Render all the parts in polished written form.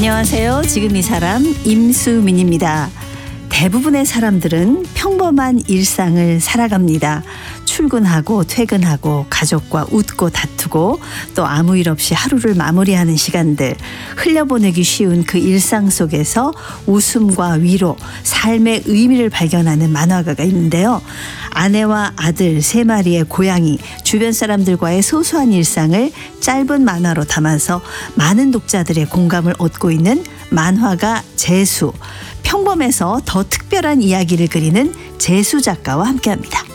안녕하세요. 지금 이 사람 임수민입니다. 대부분의 사람들은 평범한 일상을 살아갑니다. 출근하고 퇴근하고 가족과 웃고 다투고 또 아무 일 없이 하루를 마무리하는 시간들, 흘려보내기 쉬운 그 일상 속에서 웃음과 위로, 삶의 의미를 발견하는 만화가가 있는데요. 아내와 아들 3마리의 고양이, 주변 사람들과의 소소한 일상을 짧은 만화로 담아서 많은 독자들의 공감을 얻고 있는 만화가 재수. 평범해서 더 특별한 이야기를 그리는 재수 작가와 함께합니다.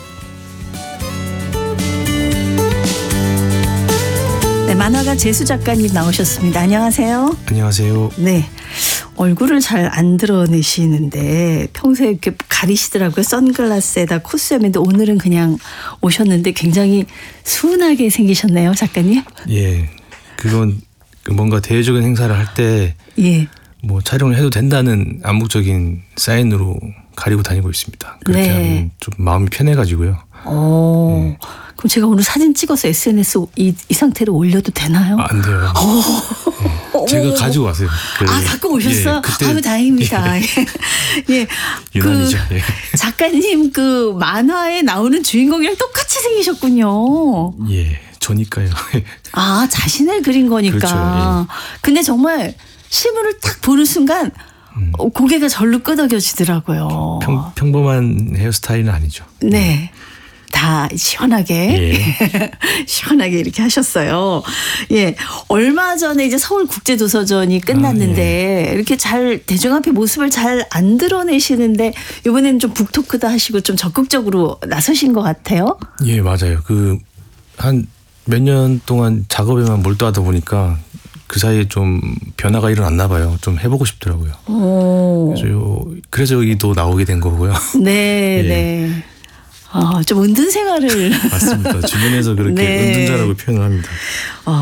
네, 만화가 재수 작가님 나오셨습니다. 안녕하세요. 안녕하세요. 네, 얼굴을 잘 안 드러내시는데 평소에 이렇게 가리시더라고요. 선글라스에다 코스염인데 오늘은 그냥 오셨는데 굉장히 순하게 생기셨네요, 작가님. 예, 그건 뭔가 대외적인 행사를 할 때 예. 뭐 촬영을 해도 된다는 암묵적인 사인으로 가리고 다니고 있습니다. 그렇게 네. 하면 좀 마음이 편해가지고요. 그럼 제가 오늘 사진 찍어서 SNS 이 상태로 올려도 되나요? 안 돼요. 예, 제가 가지고 왔어요. 갖고 오셨어요? 예, 그때 아유, 다행입니다. 예. 유난이죠. 예. 작가님 그 만화에 나오는 주인공이랑 똑같이 생기셨군요. 예, 저니까요. 아, 자신을 그린 거니까. 그렇죠, 근데 정말 실물을 딱 보는 순간 고개가 절로 끄덕여지더라고요. 평범한 헤어스타일은 아니죠. 네. 다 시원하게 예. 시원하게 이렇게 하셨어요. 예, 얼마 전에 이제 서울국제도서전이 끝났는데 이렇게 잘 대중 앞에 모습을 잘 안 드러내시는데 이번에는 좀 북토크도 하시고 좀 적극적으로 나서신 것 같아요. 예, 맞아요. 한 몇 년 동안 작업에만 몰두하다 보니까 그 사이에 좀 변화가 일어났나 봐요. 좀 해보고 싶더라고요. 그래서 여기도 나오게 된 거고요. 네, 예. 네. 좀 은둔 생활을. 맞습니다. 주변에서 그렇게 네. 은둔자라고 표현을 합니다.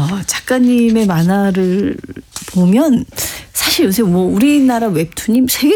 작가님의 만화를 보면 사실 요새 뭐 우리나라 웹툰이 세계